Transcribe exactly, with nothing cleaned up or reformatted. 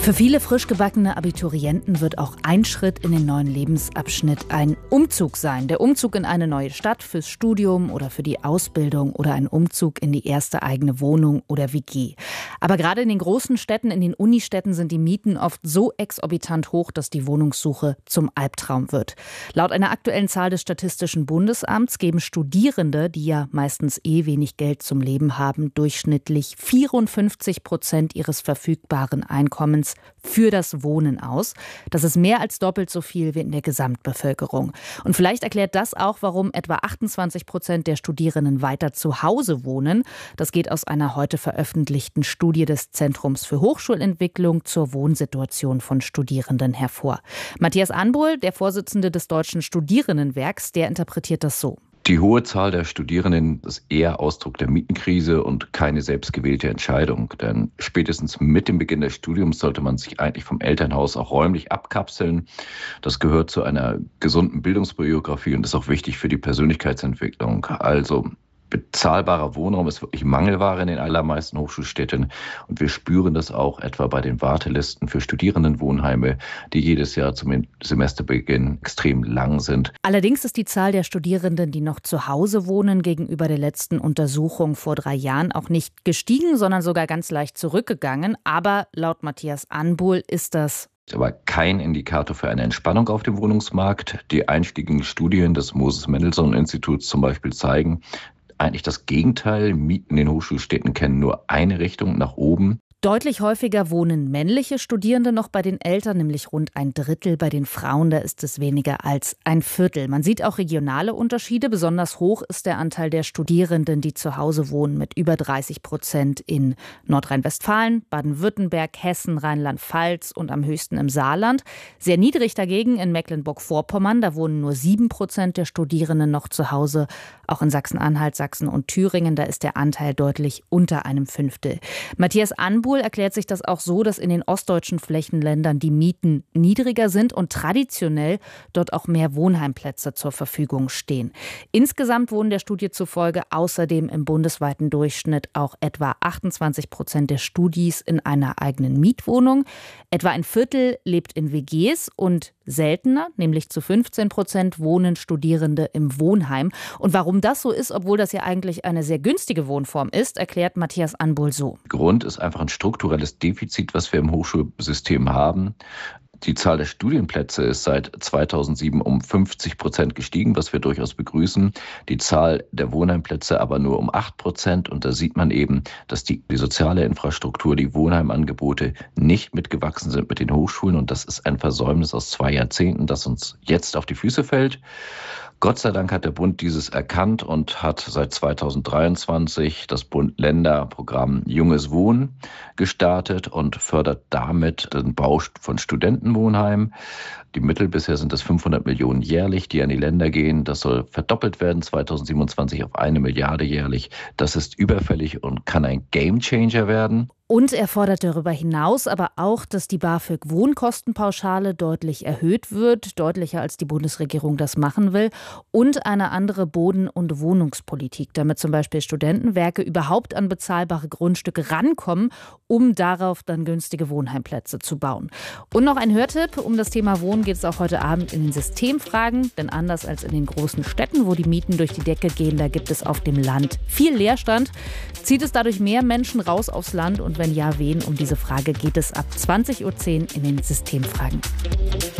Für viele frisch gebackene Abiturienten wird auch ein Schritt in den neuen Lebensabschnitt ein Umzug sein. Der Umzug in eine neue Stadt fürs Studium oder für die Ausbildung oder ein Umzug in die erste eigene Wohnung oder W G. Aber gerade in den großen Städten, in den Unistädten sind die Mieten oft so exorbitant hoch, dass die Wohnungssuche zum Albtraum wird. Laut einer aktuellen Zahl des Statistischen Bundesamts geben Studierende, die ja meistens eh wenig Geld zum Leben haben, durchschnittlich vierundfünfzig Prozent ihres verfügbaren Einkommens für das Wohnen aus. Das ist mehr als doppelt so viel wie in der Gesamtbevölkerung. Und vielleicht erklärt das auch, warum etwa achtundzwanzig Prozent der Studierenden weiter zu Hause wohnen. Das geht aus einer heute veröffentlichten Studie des Zentrums für Hochschulentwicklung zur Wohnsituation von Studierenden hervor. Matthias Anbohl, der Vorsitzende des Deutschen Studierendenwerks, der interpretiert das so. Die hohe Zahl der Studierenden ist eher Ausdruck der Mietenkrise und keine selbstgewählte Entscheidung. Denn spätestens mit dem Beginn des Studiums sollte man sich eigentlich vom Elternhaus auch räumlich abkapseln. Das gehört zu einer gesunden Bildungsbiografie und ist auch wichtig für die Persönlichkeitsentwicklung. Also bezahlbarer Wohnraum ist wirklich Mangelware in den allermeisten Hochschulstädten. Und wir spüren das auch etwa bei den Wartelisten für Studierendenwohnheime, die jedes Jahr zum Semesterbeginn extrem lang sind. Allerdings ist die Zahl der Studierenden, die noch zu Hause wohnen, gegenüber der letzten Untersuchung vor drei Jahren auch nicht gestiegen, sondern sogar ganz leicht zurückgegangen. Aber laut Matthias Anbohl ist das aber kein Indikator für eine Entspannung auf dem Wohnungsmarkt. Die einschlägigen Studien des Moses-Mendelssohn-Instituts zum Beispiel zeigen eigentlich das Gegenteil. Mieten in den Hochschulstädten kennen nur eine Richtung, nach oben. Deutlich häufiger wohnen männliche Studierende noch bei den Eltern, nämlich rund ein Drittel. Bei den Frauen, da ist es weniger als ein Viertel. Man sieht auch regionale Unterschiede. Besonders hoch ist der Anteil der Studierenden, die zu Hause wohnen, mit über dreißig Prozent in Nordrhein-Westfalen, Baden-Württemberg, Hessen, Rheinland-Pfalz und am höchsten im Saarland. Sehr niedrig dagegen in Mecklenburg-Vorpommern. Da wohnen nur sieben Prozent der Studierenden noch zu Hause. Auch in Sachsen-Anhalt, Sachsen und Thüringen, da ist der Anteil deutlich unter einem Fünftel. Matthias Anbohl erklärt sich das auch so, dass in den ostdeutschen Flächenländern die Mieten niedriger sind und traditionell dort auch mehr Wohnheimplätze zur Verfügung stehen. Insgesamt wohnen der Studie zufolge außerdem im bundesweiten Durchschnitt auch etwa achtundzwanzig Prozent der Studis in einer eigenen Mietwohnung. Etwa ein Viertel lebt in W Gs und seltener, nämlich zu fünfzehn Prozent, wohnen Studierende im Wohnheim. Und warum das so ist, obwohl das ja eigentlich eine sehr günstige Wohnform ist, erklärt Matthias Anbohl so. Grund ist einfach ein strukturelles Defizit, was wir im Hochschulsystem haben. Die Zahl der Studienplätze ist seit zweitausendsieben um fünfzig Prozent gestiegen, was wir durchaus begrüßen. Die Zahl der Wohnheimplätze aber nur um acht Prozent. Und da sieht man eben, dass die, die soziale Infrastruktur, die Wohnheimangebote nicht mitgewachsen sind mit den Hochschulen. Und das ist ein Versäumnis aus zwei Jahrzehnten, das uns jetzt auf die Füße fällt. Gott sei Dank hat der Bund dieses erkannt und hat seit zweitausenddreiundzwanzig das Bund-Länder-Programm Junges Wohnen gestartet und fördert damit den Bau von Studentenwohnheimen. Die Mittel bisher sind es fünfhundert Millionen jährlich, die an die Länder gehen. Das soll verdoppelt werden zweitausendsiebenundzwanzig auf eine Milliarde jährlich. Das ist überfällig und kann ein Gamechanger werden. Und er fordert darüber hinaus aber auch, dass die BAföG-Wohnkostenpauschale deutlich erhöht wird, deutlicher als die Bundesregierung das machen will, und eine andere Boden- und Wohnungspolitik, damit zum Beispiel Studentenwerke überhaupt an bezahlbare Grundstücke rankommen, um darauf dann günstige Wohnheimplätze zu bauen. Und noch ein Hörtipp: Um das Thema Wohnen geht es auch heute Abend in den Systemfragen, denn anders als in den großen Städten, wo die Mieten durch die Decke gehen, da gibt es auf dem Land viel Leerstand. Zieht es dadurch mehr Menschen raus aufs Land und wenn ja, wen? Um diese Frage geht es ab zwanzig Uhr zehn in den Systemfragen.